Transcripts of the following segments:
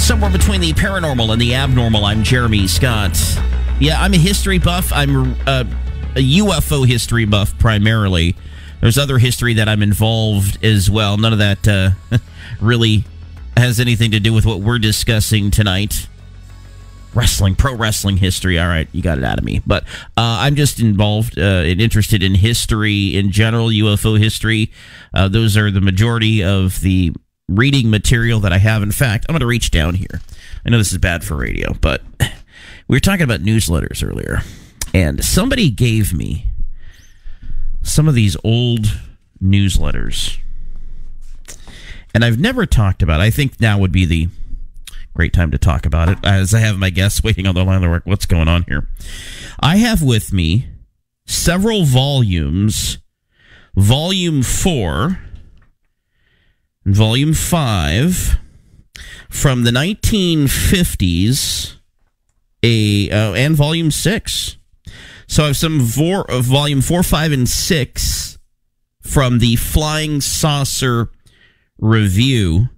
Somewhere between the paranormal and the abnormal, I'm Jeremy Scott. Yeah, I'm a history buff. I'm a UFO history buff primarily. There's other history that I'm involved as well. None of that really has anything to do with what we're discussing tonight. Wrestling, pro wrestling history. All right, you got it out of me. But I'm just involved and interested in history in general, UFO history. Those are the majority of the reading material that I have. In fact, I'm going to reach down here. I know this is bad for radio, but we were talking about newsletters earlier, and somebody gave me some of these old newsletters, and I've never talked about it. I think now would be the great time to talk about it, as I have my guests waiting on the line. They're like, what's going on here? I have with me several volumes, Volume 4, Volume 5, from the 1950s, and Volume 6. So I have some Volume 4, 5, and 6 from the Flying Saucer Review.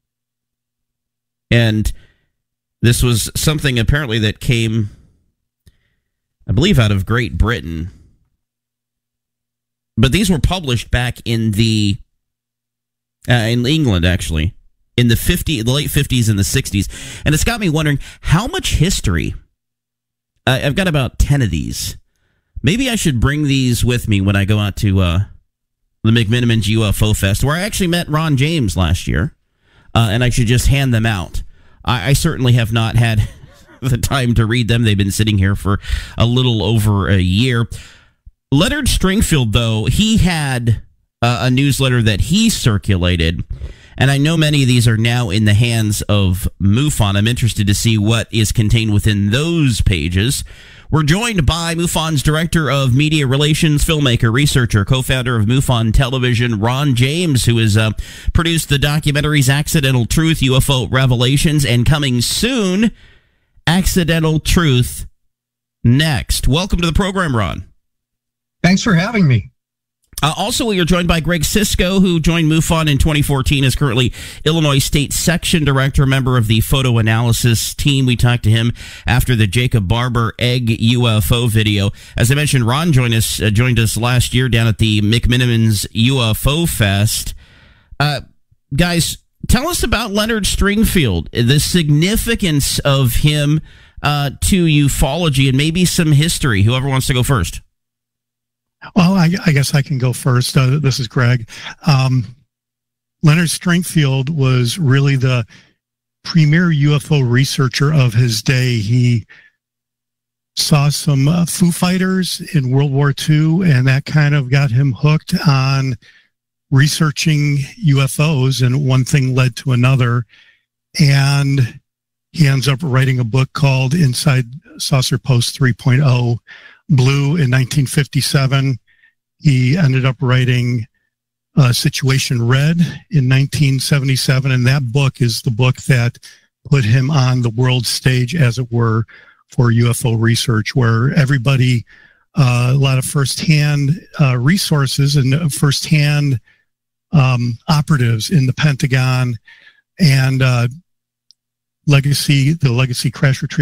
And this was something apparently that came, I believe, out of Great Britain. But these were published back in the in England, actually, in the late 50s and the 60s. And it's got me wondering how much history. I've got about 10 of these. Maybe I should bring these with me when I go out to the McMenamins UFO Fest, where I actually met Ron James last year, and I should just hand them out. I certainly have not had the time to read them. They've been sitting here for a little over a year. Leonard Stringfield, though, he had a newsletter that he circulated, and I know many of these are now in the hands of MUFON. I'm interested to see what is contained within those pages. We're joined by MUFON's Director of Media Relations, filmmaker, researcher, co-founder of MUFON Television, Ron James, who has produced the documentaries Accidental Truth, UFO Revelations, and coming soon, Accidental Truth Next. Welcome to the program, Ron. Thanks for having me. Also, we are joined by Greg Sisko, who joined MUFON in 2014, is currently Illinois State Section Director, member of the photo analysis team. We talked to him after the Jacob Barber egg UFO video. As I mentioned, Ron joined us last year down at the McMenamins UFO Fest. Guys, tell us about Leonard Stringfield, the significance of him to ufology, and maybe some history. Whoever wants to go first. Well, I guess I can go first. This is Greg. Leonard Stringfield was really the premier UFO researcher of his day. He saw some Foo Fighters in World War II, and that kind of got him hooked on researching UFOs, and one thing led to another. And he ends up writing a book called Inside Saucer Post 3.0. Blue in 1957. He ended up writing Situation Red in 1977, and that book is the book that put him on the world stage, as it were, for UFO research, where everybody, a lot of firsthand resources and firsthand operatives in the Pentagon and the Legacy Crash Retrieval